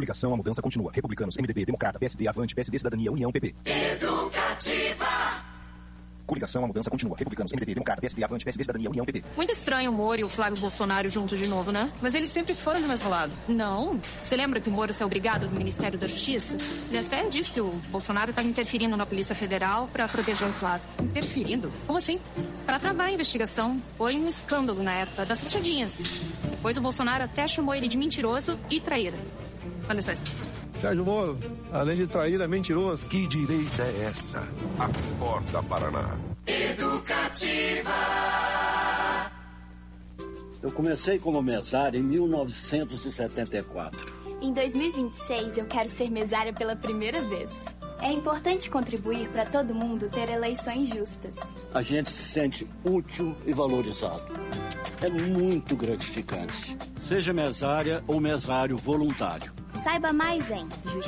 Coligação A Mudança Continua. Republicanos, MDB, Democrata, PSD, Avante, PSD, Cidadania, União, PP. Educativa. Coligação A Mudança Continua. Republicanos, MDB, Democrata, PSD, Avante, PSD, Cidadania, União, PP. Muito estranho o Moro e o Flávio Bolsonaro juntos de novo, né? Mas eles sempre foram do mesmo lado. Não. Você lembra que o Moro saiu obrigado do Ministério da Justiça? Ele até disse que o Bolsonaro estava interferindo na Polícia Federal para proteger o Flávio. Interferindo? Como assim? Para travar a investigação. Foi um escândalo na época das rachadinhas. Depois o Bolsonaro até chamou ele de mentiroso e traíra. Com licença. Sérgio Moro, além de traíra, é mentiroso. Que direita é essa? Acorda, Paraná. Educativa. Eu comecei como mesário em 1974. Em 2026, eu quero ser mesária pela primeira vez. É importante contribuir para todo mundo ter eleições justas. A gente se sente útil e valorizado. É muito gratificante. Seja mesária ou mesário voluntário. Saiba mais em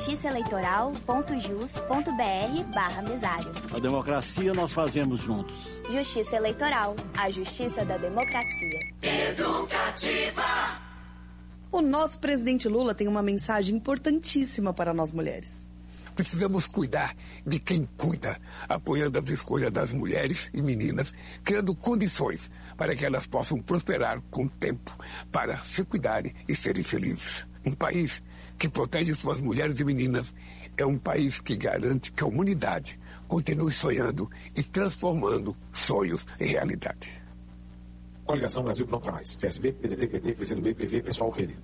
justiçaeleitoral.jus.br/mesário. A democracia nós fazemos juntos. Justiça Eleitoral, a justiça da democracia. Educativa. O nosso presidente Lula tem uma mensagem importantíssima para nós mulheres. Precisamos cuidar de quem cuida, apoiando as escolhas das mulheres e meninas, criando condições para que elas possam prosperar com o tempo, para se cuidarem e serem felizes. Um país que protege suas mulheres e meninas é um país que garante que a humanidade continue sonhando e transformando sonhos em realidade. Coligação Brasil Pronto para Mais. PSB, PDT, PT, PCdoB, PV, Pessoal, Rede.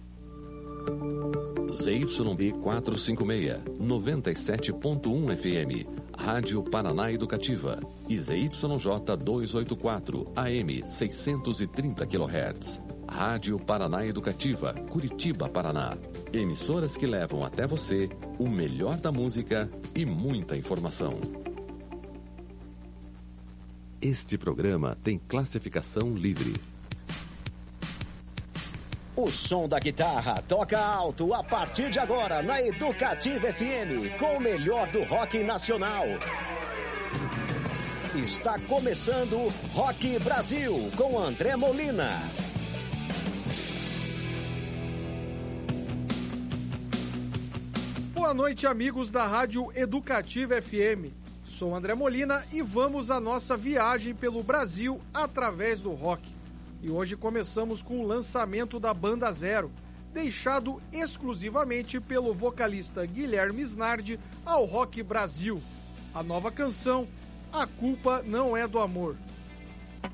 ZYB 456, 97.1 FM, Rádio Paraná Educativa. E ZYJ 284, AM 630 kHz. Rádio Paraná Educativa, Curitiba, Paraná. Emissoras que levam até você o melhor da música e muita informação. Este programa tem classificação livre. O som da guitarra toca alto a partir de agora na Educativa FM, com o melhor do rock nacional. Está começando Rock Brasil, com André Molina. Boa noite, amigos da Rádio Educativa FM. Sou André Molina e vamos à nossa viagem pelo Brasil através do rock. E hoje começamos com o lançamento da Banda Zero, deixado exclusivamente pelo vocalista Guilherme Snardi ao Rock Brasil. A nova canção, A Culpa Não É do Amor.